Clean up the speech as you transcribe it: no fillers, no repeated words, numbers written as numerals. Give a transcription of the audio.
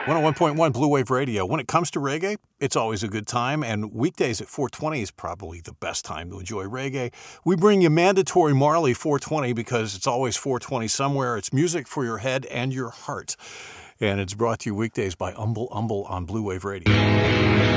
101.1 Blue Wave Radio. When it comes to reggae, it's always a good time, and weekdays at 420 is probably the best time to enjoy reggae. We bring you mandatory Marley 420 because it's always 420 somewhere. It's music for your head and your heart. And it's brought to you weekdays by Umble Umble on Blue Wave Radio.